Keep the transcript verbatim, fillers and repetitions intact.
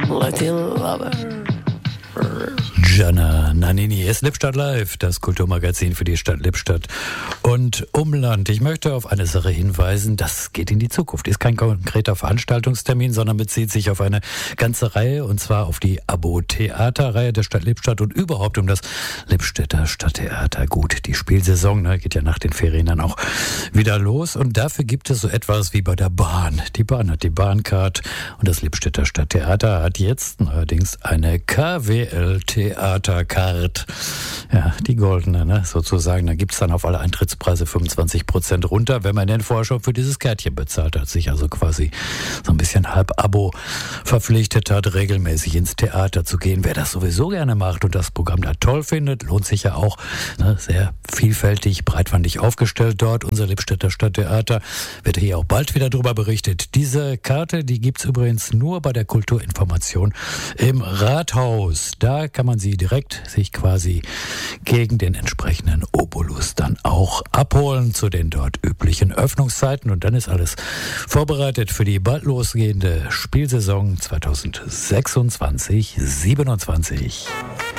Little Lover. Gianna Nannini ist Lippstadt Live, das Kulturmagazin für die Stadt Lippstadt und Umland. Ich möchte auf eine Sache hinweisen, das geht in die Zukunft. Ist kein konkreter Veranstaltungstermin, sondern bezieht sich auf eine ganze Reihe, und zwar auf die Abo-Theater-Reihe der Stadt Lippstadt und überhaupt um das Lippstädter Stadttheater. Gut, die Spielsaison, ne, geht ja nach den Ferien dann auch wieder los, und dafür gibt es so etwas wie bei der Bahn. Die Bahn hat die Bahncard und das Lippstädter Stadttheater hat jetzt allerdings eine K W L-Theatercard. Ja, die goldene, ne, sozusagen. Da gibt's dann auf alle Eintrittspreise fünfundzwanzig Prozent runter, wenn man den Vorschau für dieses Kärtchen bezahlt hat, sich also quasi so ein bisschen halb Abo verpflichtet hat, regelmäßig ins Theater zu gehen. Wer das sowieso gerne macht und das Programm da toll findet, lohnt sich ja auch, ne, sehr vielfältig, breitwandig aufgestellt dort. Unser Lippstädter Stadttheater wird hier auch bald wieder drüber berichtet. Diese Karte, die gibt's übrigens nur bei der Kulturinformation im Rathaus. Da kann man sie direkt sich quasi gegen den entsprechenden Obolus dann auch abholen zu den dort üblichen Öffnungszeiten. Und dann ist alles vorbereitet für die bald losgehende Spielsaison zwanzig sechsundzwanzig siebenundzwanzig.